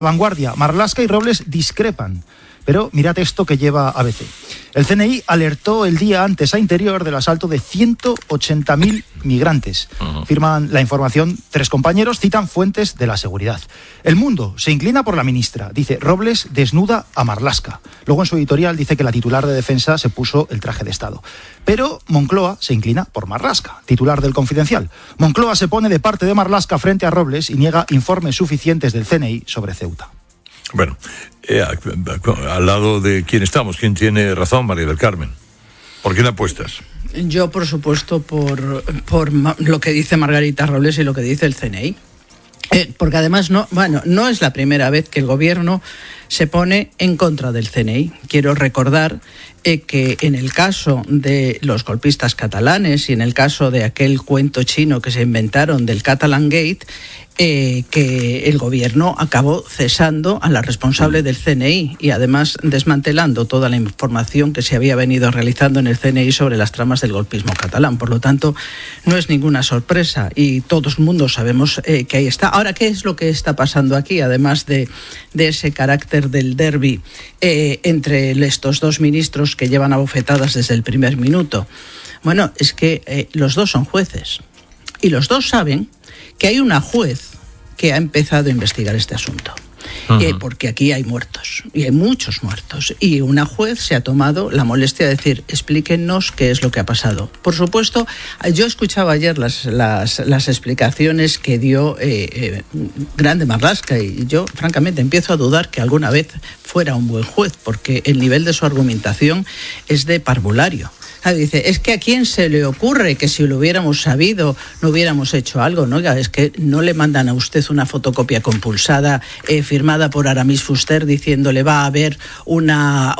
Vanguardia, Marlaska y Robles discrepan. Pero mirad esto que lleva ABC. El CNI alertó el día antes a Interior del asalto de 180.000 migrantes. Firman la información 3 compañeros, citan fuentes de la seguridad. El Mundo se inclina por la ministra. Dice, Robles desnuda a Marlaska. Luego en su editorial dice que la titular de Defensa se puso el traje de Estado. Pero Moncloa se inclina por Marlaska, titular del Confidencial. Moncloa se pone de parte de Marlaska frente a Robles y niega informes suficientes del CNI sobre Ceuta. Bueno, al lado de quién estamos, quién tiene razón, María del Carmen. ¿Por quién apuestas? Yo, por supuesto, por lo que dice Margarita Robles y lo que dice el CNI. Porque además no es la primera vez que el gobierno se pone en contra del CNI. Quiero recordar que en el caso de los golpistas catalanes y en el caso de aquel cuento chino que se inventaron del Catalan Gate, que el gobierno acabó cesando a la responsable del CNI y además desmantelando toda la información que se había venido realizando en el CNI sobre las tramas del golpismo catalán. Por lo tanto, no es ninguna sorpresa y todo el mundo sabemos que ahí está. Ahora, ¿qué es lo que está pasando aquí? Además de ese carácter del derbi entre estos dos ministros que llevan abofetadas desde el primer minuto. Bueno, es que los dos son jueces y los dos saben que hay una juez que ha empezado a investigar este asunto. Porque aquí hay muertos, y hay muchos muertos, y una juez se ha tomado la molestia de decir, explíquenos qué es lo que ha pasado. Por supuesto, yo escuchaba ayer las explicaciones que dio Grande Marlaska, y yo francamente empiezo a dudar que alguna vez fuera un buen juez, porque el nivel de su argumentación es de parvulario. Dice, es que a quién se le ocurre que si lo hubiéramos sabido no hubiéramos hecho algo, ¿no? Es que no le mandan a usted una fotocopia compulsada firmada por Aramis Fuster diciéndole va a haber un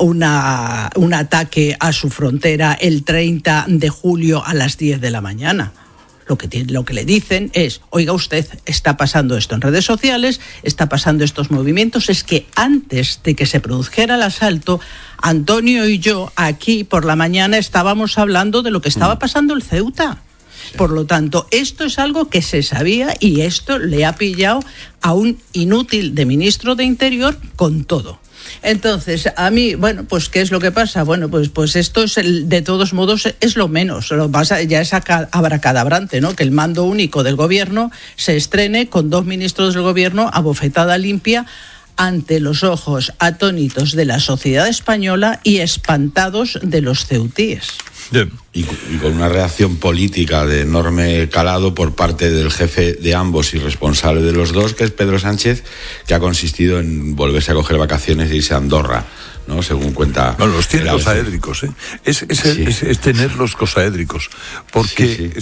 ataque a su frontera el 30 de julio a las 10 de la mañana. Lo que le dicen es, oiga usted, está pasando esto en redes sociales, está pasando estos movimientos, es que antes de que se produjera el asalto, Antonio y yo aquí por la mañana estábamos hablando de lo que estaba pasando en Ceuta. Por lo tanto, esto es algo que se sabía y esto le ha pillado a un inútil de ministro de Interior con todo. Entonces, a mí, bueno, pues ¿qué es lo que pasa? Bueno, pues esto es de todos modos es lo menos. Lo pasa ya es abracadabrante, ¿no? Que el mando único del gobierno se estrene con 2 ministros del gobierno a bofetada limpia ante los ojos atónitos de la sociedad española y espantados de los ceutíes. Y con una reacción política de enorme calado por parte del jefe de ambos y responsable de los dos, que es Pedro Sánchez, que ha consistido en volverse a coger vacaciones e irse a Andorra, ¿no? Según cuenta... No, los tiene cosaédricos, ¿eh? Es tenerlos cosaédricos, porque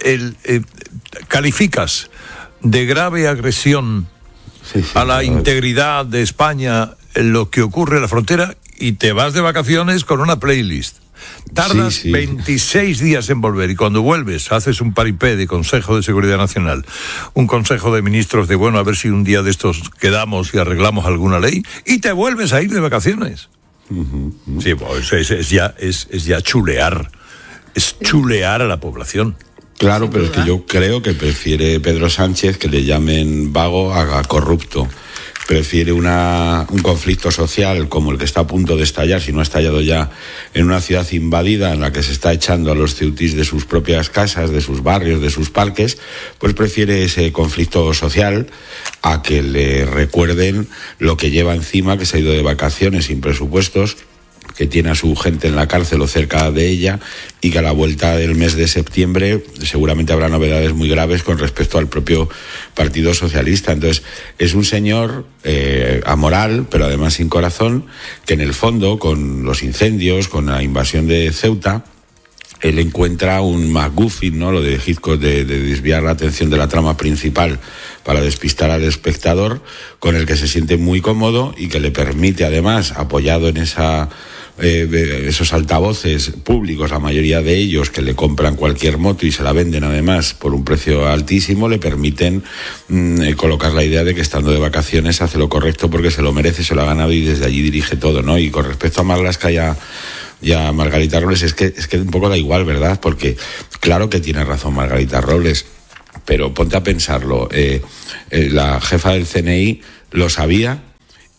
calificas de grave agresión a la integridad de España lo que ocurre en la frontera y te vas de vacaciones con una playlist. Tardas 26 días en volver y cuando vuelves haces un paripé de Consejo de Seguridad Nacional, un Consejo de Ministros de a ver si un día de estos quedamos y arreglamos alguna ley y te vuelves a ir de vacaciones. Sí, pues es ya chulear, es chulear a la población. Claro, pero es que yo creo que prefiere Pedro Sánchez que le llamen vago a corrupto. Prefiere un conflicto social como el que está a punto de estallar, si no ha estallado ya, en una ciudad invadida en la que se está echando a los ceutís de sus propias casas, de sus barrios, de sus parques, pues prefiere ese conflicto social a que le recuerden lo que lleva encima, que se ha ido de vacaciones sin presupuestos, que tiene a su gente en la cárcel o cerca de ella y que a la vuelta del mes de septiembre seguramente habrá novedades muy graves con respecto al propio Partido Socialista. Entonces, es un señor amoral, pero además sin corazón, que en el fondo, con los incendios, con la invasión de Ceuta, él encuentra un MacGuffin, ¿no? Lo de Hitchcock, de desviar la atención de la trama principal para despistar al espectador, con el que se siente muy cómodo y que le permite, además, apoyado en esos altavoces públicos, la mayoría de ellos que le compran cualquier moto y se la venden además por un precio altísimo, le permiten colocar la idea de que estando de vacaciones hace lo correcto porque se lo merece, se lo ha ganado y desde allí dirige todo, ¿no? Y con respecto a Marlaska y a Margarita Robles, es que un poco da igual, ¿verdad? Porque claro que tiene razón Margarita Robles, pero ponte a pensarlo, la jefa del CNI lo sabía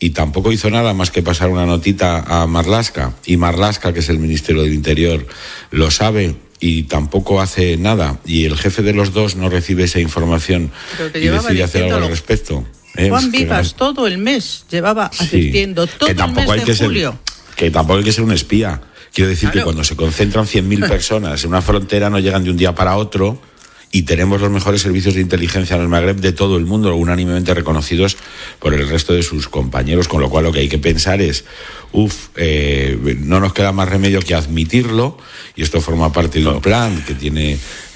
y tampoco hizo nada más que pasar una notita a Marlaska, y Marlaska, que es el Ministerio del Interior, lo sabe y tampoco hace nada, y el jefe de los dos no recibe esa información y decide hacer algo al respecto. Juan Vivas todo el mes llevaba advirtiendo, todo el mes de julio. Que tampoco hay que ser un espía. Quiero decir que cuando se concentran 100.000 personas en una frontera no llegan de un día para otro, y tenemos los mejores servicios de inteligencia en el Magreb de todo el mundo, unánimemente reconocidos por el resto de sus compañeros, con lo cual lo que hay que pensar es, no nos queda más remedio que admitirlo, y esto forma parte de un plan que tiene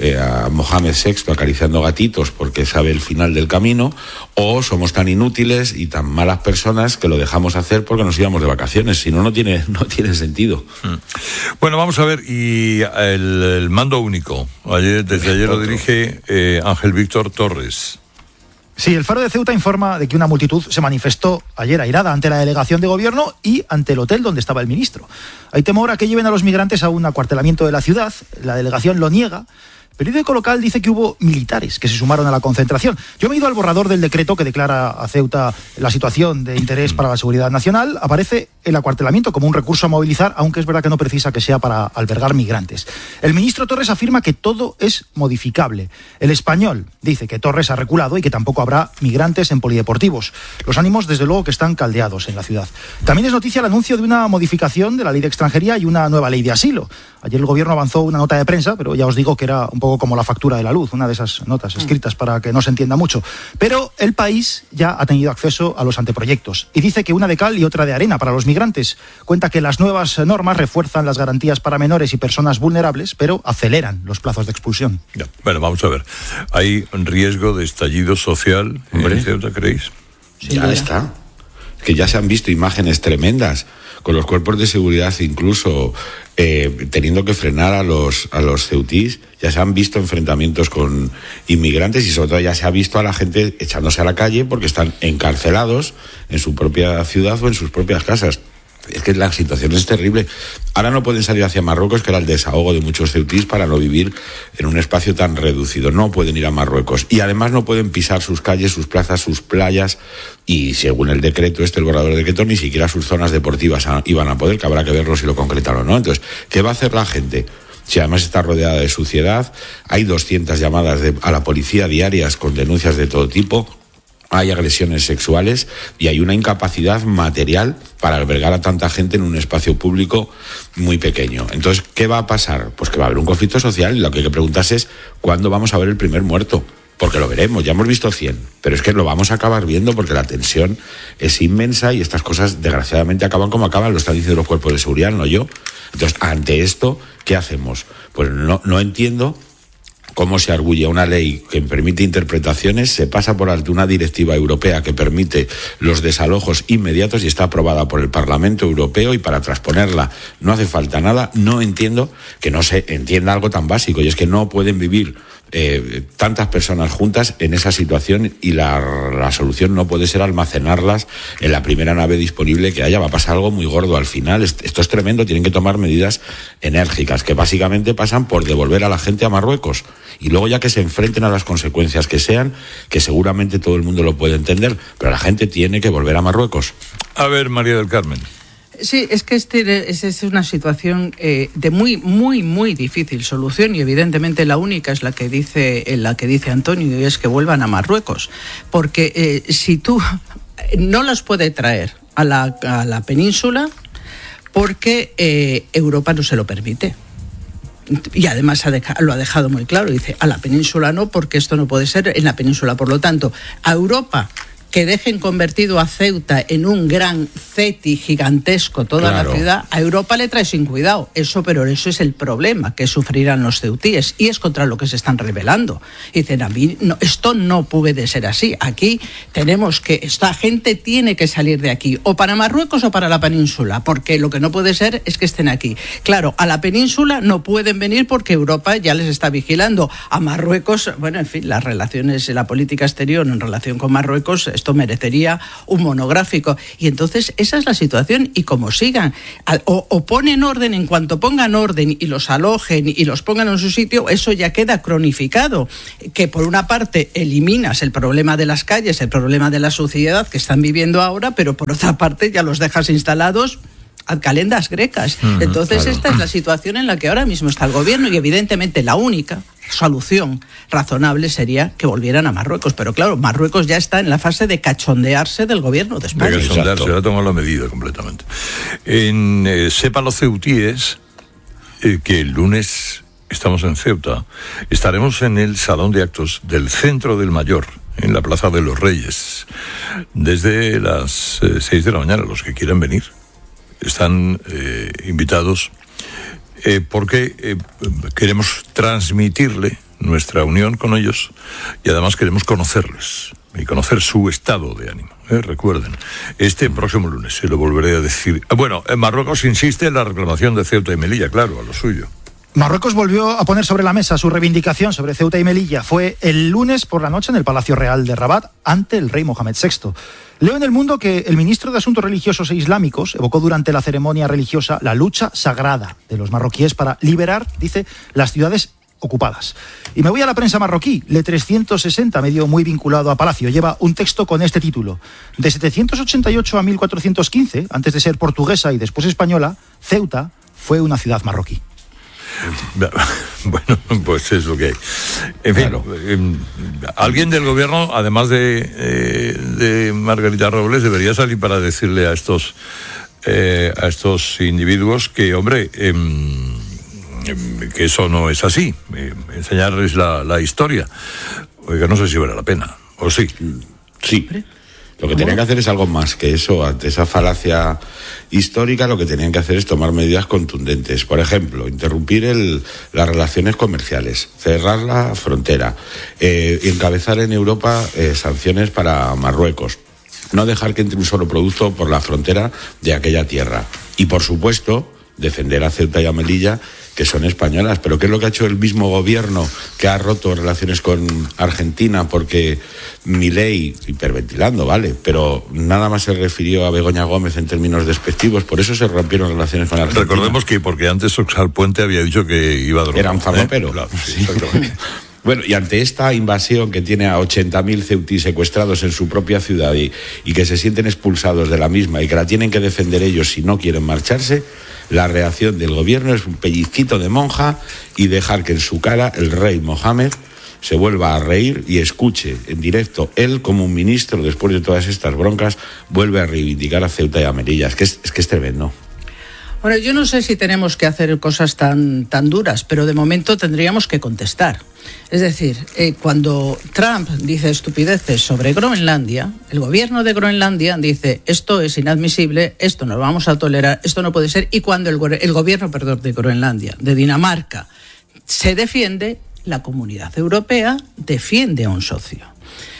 a Mohamed VI acariciando gatitos porque sabe el final del camino, o somos tan inútiles y tan malas personas que lo dejamos hacer porque nos íbamos de vacaciones, si no, no tiene sentido. Bueno, vamos a ver, y el mando único, desde ayer lo dirige Ángel Víctor Torres. Sí, el Faro de Ceuta informa de que una multitud se manifestó ayer airada ante la delegación de gobierno y ante el hotel donde estaba el ministro. Hay temor a que lleven a los migrantes a un acuartelamiento de la ciudad. La delegación lo niega. El periódico local dice que hubo militares que se sumaron a la concentración. Yo me he ido al borrador del decreto que declara a Ceuta la situación de interés para la seguridad nacional. Aparece el acuartelamiento como un recurso a movilizar, aunque es verdad que no precisa que sea para albergar migrantes. El ministro Torres afirma que todo es modificable. El Español dice que Torres ha reculado y que tampoco habrá migrantes en polideportivos. Los ánimos, desde luego, que están caldeados en la ciudad. También es noticia el anuncio de una modificación de la ley de extranjería y una nueva ley de asilo. Ayer el gobierno avanzó una nota de prensa, pero ya os digo que era un poco como la factura de la luz, una de esas notas escritas para que no se entienda mucho. Pero el país ya ha tenido acceso a los anteproyectos y dice que una de cal y otra de arena para los migrantes. Cuenta que las nuevas normas refuerzan las garantías para menores y personas vulnerables, pero aceleran los plazos de expulsión. Ya. Bueno, vamos a ver. ¿Hay riesgo de estallido social en Ceuta, creéis? Sí, ya está. Que ya se han visto imágenes tremendas con los cuerpos de seguridad incluso teniendo que frenar a los ceutís. Ya se han visto enfrentamientos con inmigrantes y sobre todo ya se ha visto a la gente echándose a la calle porque están encarcelados en su propia ciudad o en sus propias casas. Es que la situación es terrible. Ahora no pueden salir hacia Marruecos, que era el desahogo de muchos ceutís para no vivir en un espacio tan reducido. No pueden ir a Marruecos. Y además no pueden pisar sus calles, sus plazas, sus playas. Y según el decreto el borrador de decreto, ni siquiera sus zonas deportivas iban a poder, que habrá que verlo si lo concretaron o no. Entonces, ¿qué va a hacer la gente? Si además está rodeada de suciedad, hay 200 llamadas a la policía diarias con denuncias de todo tipo. Hay agresiones sexuales y hay una incapacidad material para albergar a tanta gente en un espacio público muy pequeño. Entonces, ¿qué va a pasar? Pues que va a haber un conflicto social y lo que hay que preguntarse es ¿cuándo vamos a ver el primer muerto? Porque lo veremos, ya hemos visto 100, pero es que lo vamos a acabar viendo porque la tensión es inmensa y estas cosas desgraciadamente acaban como acaban, lo están diciendo los cuerpos de seguridad, no yo. Entonces, ante esto, ¿qué hacemos? Pues no entiendo cómo se arguye una ley que permite interpretaciones, se pasa por alto una directiva europea que permite los desalojos inmediatos y está aprobada por el Parlamento Europeo y para transponerla no hace falta nada. No entiendo que no se entienda algo tan básico y es que no pueden vivir tantas personas juntas en esa situación y la solución no puede ser almacenarlas en la primera nave disponible que haya. Va a pasar algo muy gordo al final. Esto es tremendo, tienen que tomar medidas enérgicas que básicamente pasan por devolver a la gente a Marruecos y luego ya que se enfrenten a las consecuencias que sean, que seguramente todo el mundo lo puede entender, pero la gente tiene que volver a Marruecos. A ver, María del Carmen. Sí, es que es una situación de muy, muy, muy difícil solución y evidentemente la única es la que dice Antonio y es que vuelvan a Marruecos. Porque si tú no las puede traer a la península porque Europa no se lo permite. Y además lo ha dejado muy claro, dice a la península no, porque esto no puede ser en la península. Por lo tanto, a Europa que dejen convertido a Ceuta en un gran CETI gigantesco, toda la ciudad, a Europa le trae sin cuidado. Pero eso es el problema que sufrirán los ceutíes y es contra lo que se están rebelando. Dicen, a mí no, esto no puede ser así. Aquí esta gente tiene que salir de aquí, o para Marruecos o para la península, porque lo que no puede ser es que estén aquí. Claro, a la península no pueden venir porque Europa ya les está vigilando. A Marruecos, bueno, en fin, las relaciones, la política exterior en relación con Marruecos, esto merecería un monográfico. Y entonces esa es la situación, y como sigan, o ponen orden, en cuanto pongan orden y los alojen y los pongan en su sitio, eso ya queda cronificado, que por una parte eliminas el problema de las calles, el problema de la suciedad que están viviendo ahora, pero por otra parte ya los dejas instalados ad calendas grecas. Entonces, claro, esta es la situación en la que ahora mismo está el gobierno, y evidentemente la única solución razonable sería que volvieran a Marruecos. Pero claro, Marruecos ya está en la fase de cachondearse del gobierno de España. De cachondearse, ya ha tomado la medida completamente. Sepan los ceutíes que el lunes estamos en Ceuta. Estaremos en el Salón de Actos del Centro del Mayor, en la Plaza de los Reyes, desde las 6 de la mañana, los que quieran venir. Están invitados porque queremos transmitirle nuestra unión con ellos, y además queremos conocerles y conocer su estado de ánimo. Recuerden, este próximo lunes, se lo volveré a decir. Bueno, Marruecos insiste en la reclamación de Ceuta y Melilla, claro, a lo suyo. Marruecos volvió a poner sobre la mesa su reivindicación sobre Ceuta y Melilla. Fue el lunes por la noche en el Palacio Real de Rabat ante el rey Mohamed VI. Leo en El Mundo que el ministro de Asuntos Religiosos e Islámicos evocó durante la ceremonia religiosa la lucha sagrada de los marroquíes para liberar, dice, las ciudades ocupadas. Y me voy a la prensa marroquí. Le 360, medio muy vinculado a Palacio, lleva un texto con este título: de 788 a 1415, antes de ser portuguesa y después española, Ceuta fue una ciudad marroquí. Bueno, pues es lo que hay. En fin, claro. Alguien del gobierno, además de Margarita Robles, debería salir para decirle a estos individuos que, hombre, que eso no es así, enseñarles la historia. Oiga, no sé si vale la pena, ¿o sí? Sí. Lo que tenían que hacer es algo más que eso. Ante esa falacia histórica, lo que tenían que hacer es tomar medidas contundentes. Por ejemplo, interrumpir las relaciones comerciales, cerrar la frontera, encabezar en Europa sanciones para Marruecos, no dejar que entre un solo producto por la frontera de aquella tierra. Y, por supuesto, defender a Ceuta y a Melilla, que son españolas. Pero ¿qué es lo que ha hecho el mismo gobierno que ha roto relaciones con Argentina? Porque Milei, hiperventilando, vale, pero nada más se refirió a Begoña Gómez en términos despectivos, por eso se rompieron relaciones con Argentina. Recordemos que porque antes Oxal Puente había dicho que iba a drogar. Era un farmapero. Claro, sí, exactamente. Bueno, y ante esta invasión que tiene a 80.000 ceutíes secuestrados en su propia ciudad y que se sienten expulsados de la misma y que la tienen que defender ellos si no quieren marcharse, la reacción del gobierno es un pellizquito de monja y dejar que en su cara el rey Mohamed se vuelva a reír y escuche en directo él, como un ministro, después de todas estas broncas, vuelve a reivindicar a Ceuta y a Melilla. Es que es tremendo. Bueno, yo no sé si tenemos que hacer cosas tan duras, pero de momento tendríamos que contestar. Es decir, cuando Trump dice estupideces sobre Groenlandia, el gobierno de Groenlandia dice esto es inadmisible, esto no lo vamos a tolerar, esto no puede ser, y cuando el gobierno de Groenlandia, de Dinamarca, se defiende, la Comunidad Europea defiende a un socio.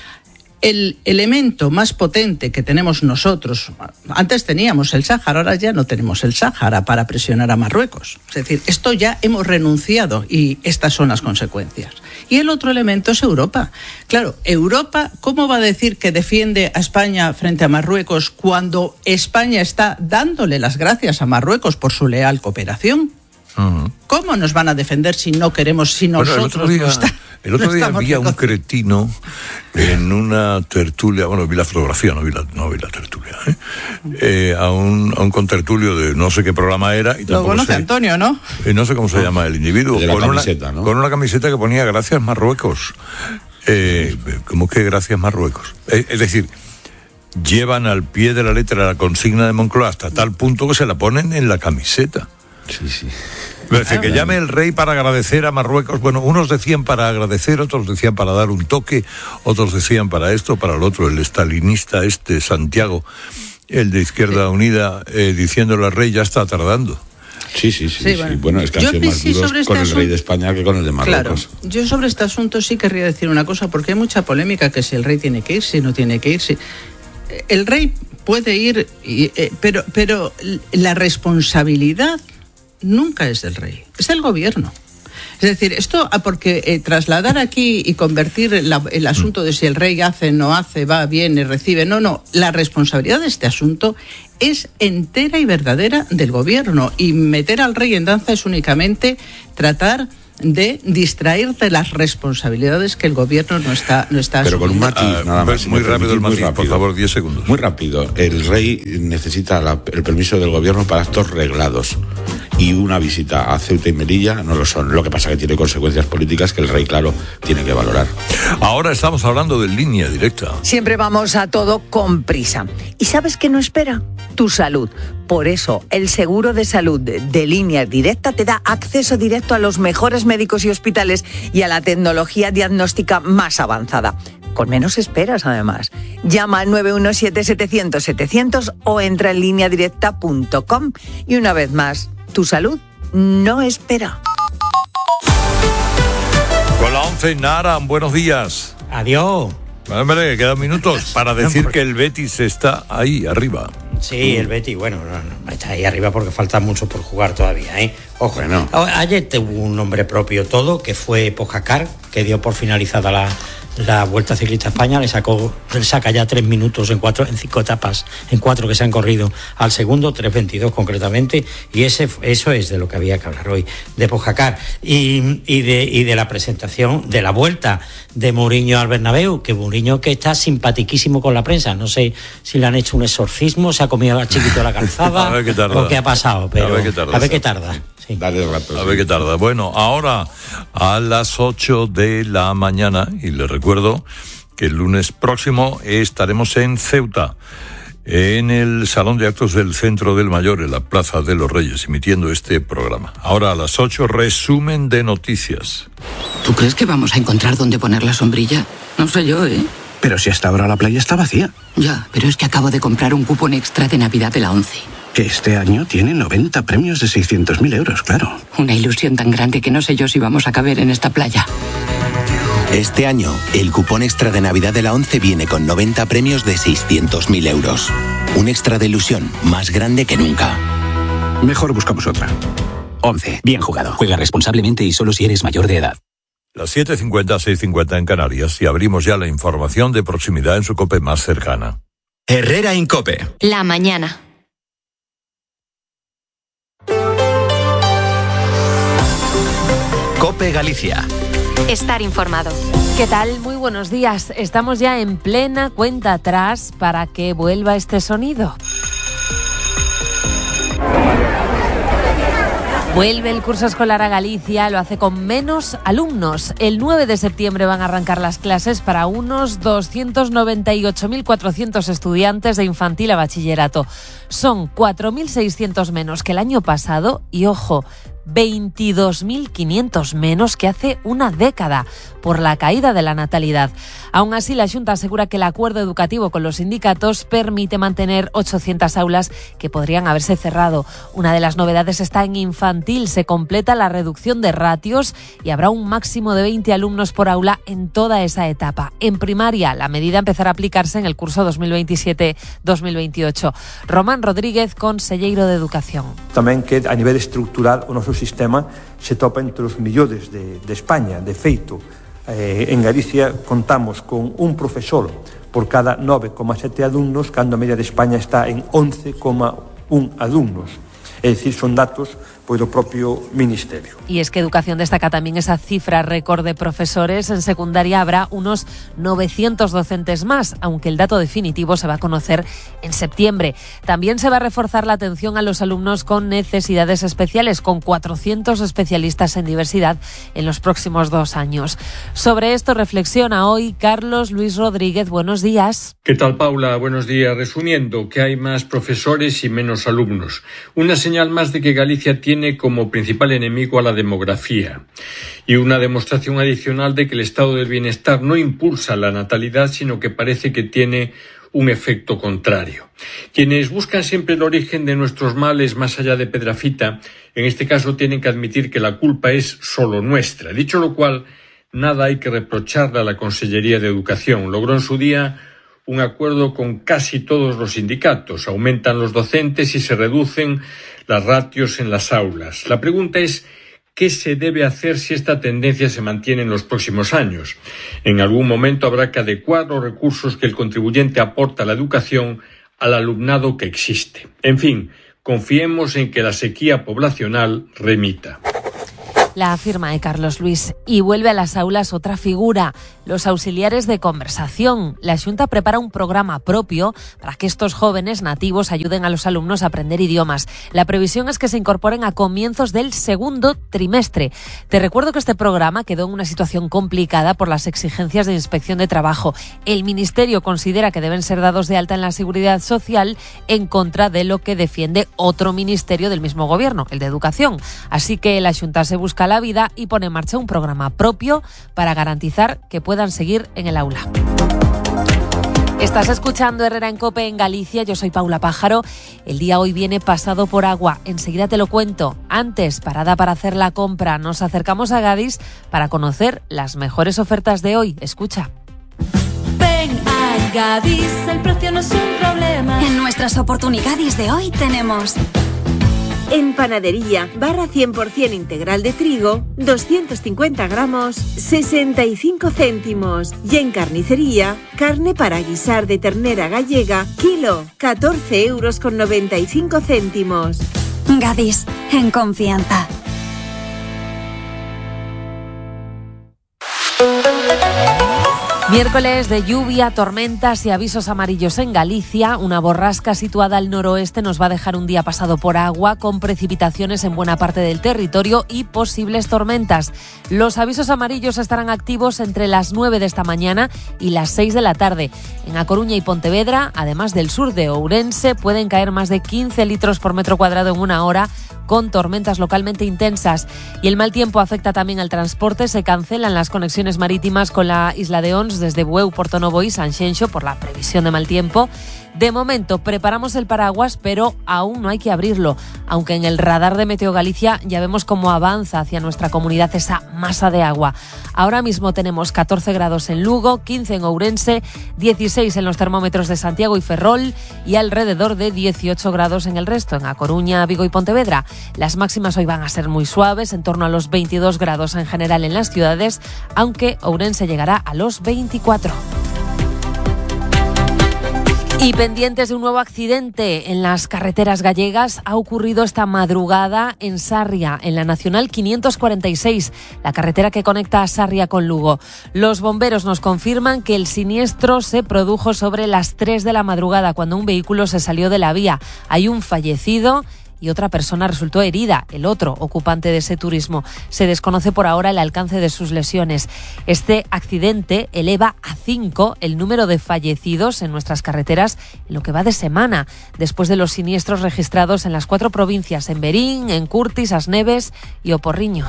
El elemento más potente que tenemos nosotros, antes teníamos el Sáhara, ahora ya no tenemos el Sáhara para presionar a Marruecos. Es decir, esto ya hemos renunciado y estas son las consecuencias. Y el otro elemento es Europa. Claro, Europa, ¿cómo va a decir que defiende a España frente a Marruecos cuando España está dándole las gracias a Marruecos por su leal cooperación? Uh-huh. ¿Cómo nos van a defender si no queremos, si nosotros el otro día había un cretino en una tertulia, bueno, vi la fotografía, no vi la tertulia, a un contertulio de no sé qué programa era. Y lo conoce Antonio, ¿no? No sé cómo se llama el individuo. De la camiseta, ¿no? Con una camiseta que ponía Gracias Marruecos. ¿Cómo que Gracias Marruecos? Es decir, llevan al pie de la letra la consigna de Moncloa hasta tal punto que se la ponen en la camiseta. Sí. Parece que llame el rey para agradecer a Marruecos. Bueno, unos decían para agradecer, otros decían para dar un toque, otros decían para esto, para lo otro. El estalinista Santiago, el de Izquierda Unida, diciéndole al rey ya está tardando. Sí. Bueno, es que han sido más duros con el rey de España que con el de Marruecos. Claro, yo sobre este asunto sí querría decir una cosa, porque hay mucha polémica que si el rey tiene que ir, si no tiene que ir, si... El rey puede ir, pero la responsabilidad nunca es del rey, es del gobierno. Es decir, esto, porque trasladar aquí y convertir el asunto de si el rey hace, no hace, va, viene, recibe, no, la responsabilidad de este asunto es entera y verdadera del gobierno, y meter al rey en danza es únicamente tratar de distraer de las responsabilidades que el gobierno no está pero con un matiz, nada más. Muy rápido el matiz, por favor, 10 segundos. Muy rápido. El rey necesita el permiso del gobierno para actos reglados, y una visita a Ceuta y Melilla no lo son. Lo que pasa que tiene consecuencias políticas que el rey, claro, tiene que valorar. Ahora estamos hablando de Línea Directa. Siempre vamos a todo con prisa. ¿Y sabes qué no espera? Tu salud. Por eso, el seguro de salud de Línea Directa te da acceso directo a los mejores médicos y hospitales y a la tecnología diagnóstica más avanzada. Con menos esperas, además. Llama al 917-700-700 o entra en lineadirecta.com. Y una vez más, tu salud no espera. Con la 11, Nara, buenos días. Adiós. Hombre, quedan minutos para decir que el Betis está ahí arriba. Sí, el Betis, bueno, no, está ahí arriba porque falta mucho por jugar todavía, ¿eh? Ojo, bueno. Ayer tuvo un nombre propio todo, que fue Pogačar, que dio por finalizada la Vuelta Ciclista a España. Le saca ya 3 minutos en 5 etapas, en 4 que se han corrido al segundo, 3:22 concretamente, y eso es de lo que había que hablar hoy, de Pogačar y de la presentación de la Vuelta de Mourinho al Bernabéu, que Mourinho que está simpatiquísimo con la prensa. No sé si le han hecho un exorcismo, se ha comido al chiquito de la calzada o qué ha pasado, pero a ver qué tarda. Sí. Dale rato. A ver qué tarda. Bueno, ahora a las 8 de la mañana, y les recuerdo que el lunes próximo estaremos en Ceuta, en el Salón de Actos del Centro del Mayor, en la Plaza de los Reyes, emitiendo este programa. Ahora a las 8, resumen de noticias. ¿Tú crees que vamos a encontrar dónde poner la sombrilla? No sé yo, ¿eh? Pero si hasta ahora la playa está vacía. Ya, pero es que acabo de comprar un cupón extra de Navidad de la 11. Que este año tiene 90 premios de 600.000 euros, claro. Una ilusión tan grande que no sé yo si vamos a caber en esta playa. Este año, el cupón extra de Navidad de la 11 viene con 90 premios de 600.000 euros. Un extra de ilusión más grande que nunca. Mejor buscamos otra. 11. Bien jugado. Juega responsablemente y solo si eres mayor de edad. Las 7:50, 6:50 en Canarias, y abrimos ya la información de proximidad en su COPE más cercana. Herrera en COPE. La mañana. COPE Galicia. Estar informado. ¿Qué tal? Muy buenos días. Estamos ya en plena cuenta atrás para que vuelva este sonido. Vuelve el curso escolar a Galicia, lo hace con menos alumnos. El 9 de septiembre van a arrancar las clases para unos 298.400 estudiantes de infantil a bachillerato. Son 4.600 menos que el año pasado y, ojo, 22.500 menos que hace una década por la caída de la natalidad. Aún así, la Xunta asegura que el acuerdo educativo con los sindicatos permite mantener 800 aulas que podrían haberse cerrado. Una de las novedades está en infantil. Se completa la reducción de ratios y habrá un máximo de 20 alumnos por aula en toda esa etapa. En primaria, la medida empezará a aplicarse en el curso 2027-2028. Román Rodríguez, conselleiro de Educación. Tamén que a nivel estructural o noso sistema se topa entre os millores de España. De feito, en Galicia contamos con un profesor por cada 9,7 alumnos, cando a media de España está en 11,1 alumnos. É dicir, son datos do propio Ministerio. Y es que Educación destaca también esa cifra récord de profesores. En secundaria habrá unos 900 docentes más, aunque el dato definitivo se va a conocer en septiembre. También se va a reforzar la atención a los alumnos con necesidades especiales, con 400 especialistas en diversidad en los próximos 2 años. Sobre esto reflexiona hoy Carlos Luis Rodríguez. Buenos días. ¿Qué tal, Paula? Buenos días. Resumiendo, que hay más profesores y menos alumnos. Una señal más de que Galicia tiene como principal enemigo a la demografía y una demostración adicional de que el estado del bienestar no impulsa la natalidad, sino que parece que tiene un efecto contrario. Quienes buscan siempre el origen de nuestros males más allá de Pedrafita, en este caso tienen que admitir que la culpa es solo nuestra. Dicho lo cual, nada hay que reprocharle a la Consellería de Educación. Logró en su día un acuerdo con casi todos los sindicatos. Aumentan los docentes y se reducen las ratios en las aulas. La pregunta es, qué se debe hacer si esta tendencia se mantiene en los próximos años. En algún momento habrá que adecuar los recursos que el contribuyente aporta a la educación al alumnado que existe. En fin, confiemos en que la sequía poblacional remita. La firma de Carlos Luis. Y vuelve a las aulas otra figura, los auxiliares de conversación. La Xunta prepara un programa propio para que estos jóvenes nativos ayuden a los alumnos a aprender idiomas. La previsión es que se incorporen a comienzos del segundo trimestre. Te recuerdo que este programa quedó en una situación complicada por las exigencias de inspección de trabajo. El Ministerio considera que deben ser dados de alta en la Seguridad Social, en contra de lo que defiende otro ministerio del mismo gobierno, el de Educación. Así que la Xunta se busca la vida y pone en marcha un programa propio para garantizar que puedan seguir en el aula. Estás escuchando Herrera en COPE en Galicia, yo soy Paula Pájaro. El día hoy viene pasado por agua, enseguida te lo cuento. Antes, parada para hacer la compra, nos acercamos a Gadis para conocer las mejores ofertas de hoy. Escucha. Ven a Gadis, el precio no es un problema. En nuestras oportunidades de hoy tenemos... En panadería, barra 100% integral de trigo, 250 gramos, 65 céntimos. Y en carnicería, carne para guisar de ternera gallega, kilo, 14,95 €. Gadis, en confianza. Miércoles de lluvia, tormentas y avisos amarillos en Galicia. Una borrasca situada al noroeste nos va a dejar un día pasado por agua, con precipitaciones en buena parte del territorio y posibles tormentas. Los avisos amarillos estarán activos entre las 9 de esta mañana y las 6 de la tarde. En A Coruña y Pontevedra, además del sur de Ourense, pueden caer más de 15 litros por metro cuadrado en una hora, con tormentas localmente intensas. Y el mal tiempo afecta también al transporte. Se cancelan las conexiones marítimas con la isla de Ons desde Bueu, Portonovo y Sanxenxo por la previsión de mal tiempo. De momento preparamos el paraguas, pero aún no hay que abrirlo, aunque en el radar de Meteo Galicia ya vemos cómo avanza hacia nuestra comunidad esa masa de agua. Ahora mismo tenemos 14 grados en Lugo, 15 en Ourense, 16 en los termómetros de Santiago y Ferrol y alrededor de 18 grados en el resto, en A Coruña, Vigo y Pontevedra. Las máximas hoy van a ser muy suaves, en torno a los 22 grados en general en las ciudades, aunque Ourense llegará a los 24. Y pendientes de un nuevo accidente en las carreteras gallegas, ha ocurrido esta madrugada en Sarria, en la Nacional 546, la carretera que conecta a Sarria con Lugo. Los bomberos nos confirman que el siniestro se produjo sobre las 3 de la madrugada, cuando un vehículo se salió de la vía. Hay un fallecido y otra persona resultó herida, el otro ocupante de ese turismo. Se desconoce por ahora el alcance de sus lesiones. Este accidente eleva a 5 el número de fallecidos en nuestras carreteras en lo que va de semana, después de los siniestros registrados en las 4 provincias, en Berín, en Curtis, Asneves y O Porriño.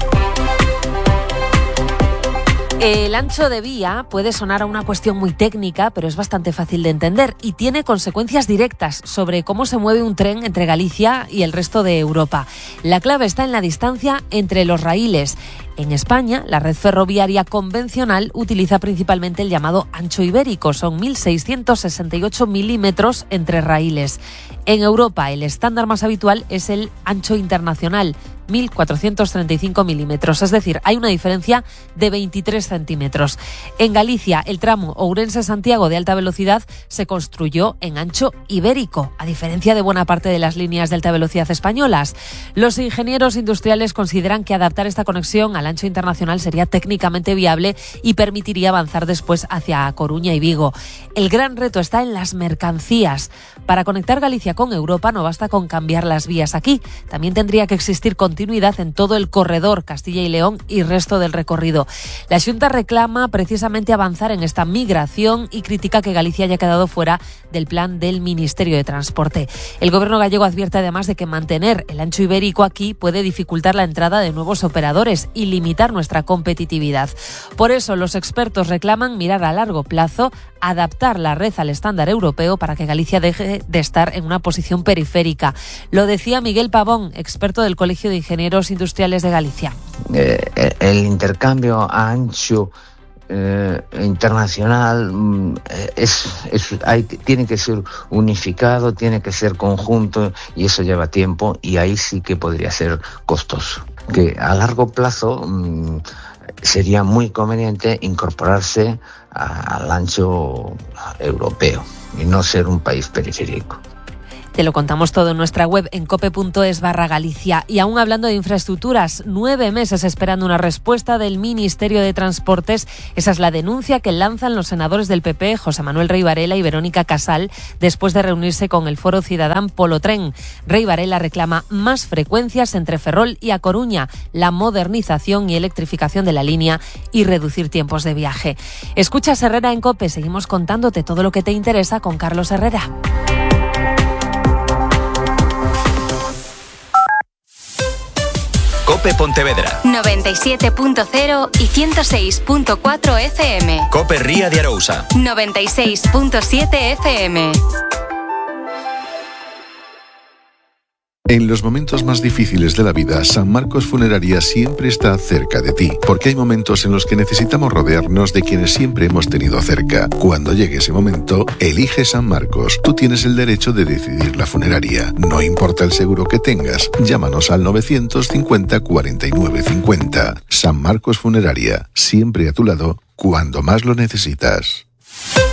El ancho de vía puede sonar a una cuestión muy técnica, pero es bastante fácil de entender y tiene consecuencias directas sobre cómo se mueve un tren entre Galicia y el resto de Europa. La clave está en la distancia entre los raíles. En España, la red ferroviaria convencional utiliza principalmente el llamado ancho ibérico, son 1.668 milímetros entre raíles. En Europa, el estándar más habitual es el ancho internacional, 1.435 milímetros, es decir, hay una diferencia de 23 centímetros. En Galicia, el tramo Ourense-Santiago de alta velocidad se construyó en ancho ibérico, a diferencia de buena parte de las líneas de alta velocidad españolas. Los ingenieros industriales consideran que adaptar esta conexión al ancho internacional sería técnicamente viable y permitiría avanzar después hacia Coruña y Vigo. El gran reto está en las mercancías. Para conectar Galicia con Europa no basta con cambiar las vías aquí, también tendría que existir continuidad en todo el corredor Castilla y León y resto del recorrido. La Xunta reclama precisamente avanzar en esta migración y critica que Galicia haya quedado fuera del plan del Ministerio de Transporte. El gobierno gallego advierte además de que mantener el ancho ibérico aquí puede dificultar la entrada de nuevos operadores y limitar nuestra competitividad. Por eso los expertos reclaman mirar a largo plazo, adaptar la red al estándar europeo para que Galicia deje de estar en una posición periférica. Lo decía Miguel Pavón, experto del Colegio de Ingenieros Industriales de Galicia. El intercambio a ancho internacional tiene que ser unificado, tiene que ser conjunto y eso lleva tiempo y ahí sí que podría ser costoso. que a largo plazo sería muy conveniente incorporarse al ancho europeo y no ser un país periférico. Te lo contamos todo en nuestra web en cope.es/Galicia. Y aún hablando de infraestructuras, 9 meses esperando una respuesta del Ministerio de Transportes. Esa es la denuncia que lanzan los senadores del PP, José Manuel Rey Varela y Verónica Casal, después de reunirse con el Foro Cidadán Polo Tren. Rey Varela reclama más frecuencias entre Ferrol y A Coruña, la modernización y electrificación de la línea y reducir tiempos de viaje. Escuchas Herrera en COPE. Seguimos contándote todo lo que te interesa con Carlos Herrera. COPE Pontevedra 97.0 y 106.4 FM. COPE Ría de Arousa 96.7 FM. En los momentos más difíciles de la vida, San Marcos Funeraria siempre está cerca de ti, porque hay momentos en los que necesitamos rodearnos de quienes siempre hemos tenido cerca. Cuando llegue ese momento, elige San Marcos. Tú tienes el derecho de decidir la funeraria. No importa el seguro que tengas, llámanos al 950 49 50. San Marcos Funeraria, siempre a tu lado, cuando más lo necesitas.